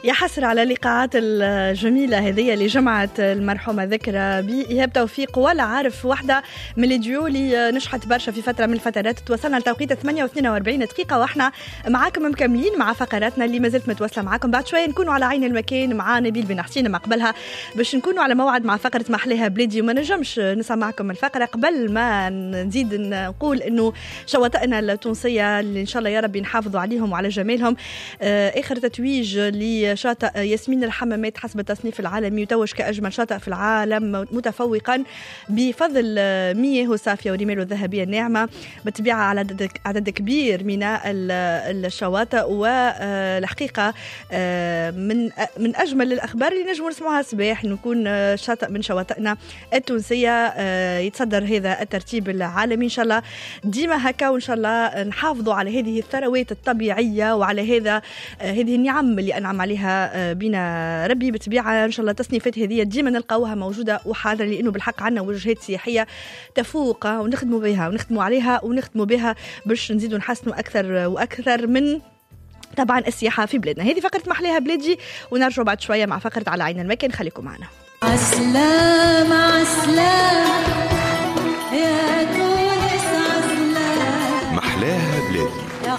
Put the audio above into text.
يا حسرة على اللقاءات الجميلة هذه اللي جمعت المرحومة ذكرى بإيهاب توفيق، ولا عارف واحدة من الديو اللي نجحت برشا في فترة من الفترات. توصلنا لتوقيت 8:42 دقيقة واحنا معاكم مكملين مع فقراتنا اللي ما زلت متواصلة معاكم. بعد شوية نكونوا على عين المكان مع نبيل بن حسين، ما قبلها باش نكونوا على موعد مع فقرة محليها بلادي، وما نجمش نسمعكم الفقرة قبل ما نزيد نقول إنه شواطئنا التونسية اللي إن شاء الله يا ربي نحافظوا عليهم وعلى جمالهم. آخر تتويج لشاطئ ياسمين الحمامات حسب التصنيف العالمي، يتوج كأجمل شاطئ في العالم متفوقا بفضل مياه صافية ورماله الذهبية الناعمة. بالطبيعة على عدد كبير من الشواطئ، والحقيقة من أجمل الأخبار اللي نجم نسمعها صباح نكون شاطئ من شواطئنا التونسية يتصدر هذا الترتيب العالمي. إن شاء الله ديما هكا، وإن شاء الله نحافظوا على هذه الثروات الطبيعية وعلى هذه النعم اللي أنعم عليها بنا ربي. بالطبيعة إن شاء الله التصنيفات هذه ديما نلقاوها موجودة وحاضرة، لأنه بالحق عنا وجهات سياحية تفوق، ونخدموا بها ونخدموا عليها ونخدموا بها باش نزيدوا نحسنوا أكثر وأكثر من طبعا السياحة في بلادنا. هذه فقرة محليها بلادي، ونرجع بعد شوية مع فقرة على عين المكان. خليكم معنا. عسلامة عسلامة